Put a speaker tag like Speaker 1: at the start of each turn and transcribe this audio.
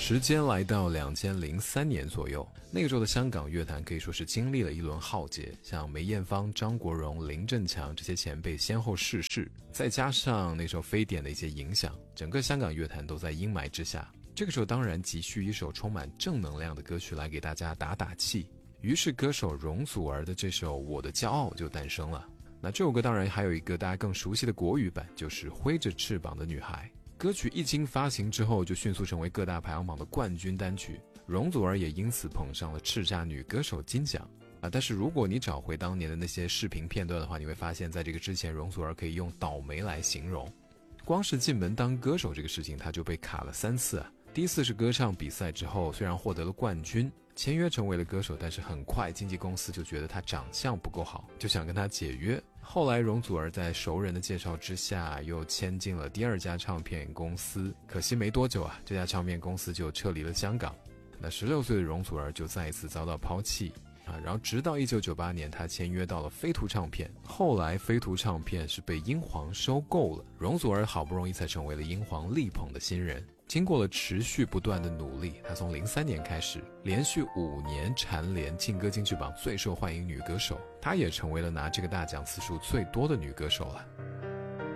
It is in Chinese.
Speaker 1: 时间来到2003年左右，那个时候的香港乐坛可以说是经历了一轮浩劫，像梅艳芳、张国荣、林振强这些前辈先后逝世，再加上那时候非典的一些影响，整个香港乐坛都在阴霾之下。这个时候当然急需一首充满正能量的歌曲来给大家打打气，于是歌手容祖儿的这首《我的骄傲》就诞生了。那这首歌当然还有一个大家更熟悉的国语版，就是《挥着翅膀的女孩》。歌曲一经发行之后就迅速成为各大排行榜的冠军单曲，容祖儿也因此捧上了叱咤女歌手金奖但是如果你找回当年的那些视频片段的话，你会发现在这个之前容祖儿可以用倒霉来形容。光是进门当歌手这个事情他就被卡了3次第一次是歌唱比赛之后，虽然获得了冠军，签约成为了歌手，但是很快经纪公司就觉得他长相不够好，就想跟他解约。后来容祖儿在熟人的介绍之下又签进了第2家唱片公司，可惜没多久这家唱片公司就撤离了香港。那16岁的容祖儿就再一次遭到抛弃然后直到1998年他签约到了飞图唱片，后来飞图唱片是被英皇收购了，容祖儿好不容易才成为了英皇力捧的新人。经过了持续不断的努力，她从03年开始连续5年蝉联劲歌金曲榜最受欢迎女歌手，她也成为了拿这个大奖次数最多的女歌手了。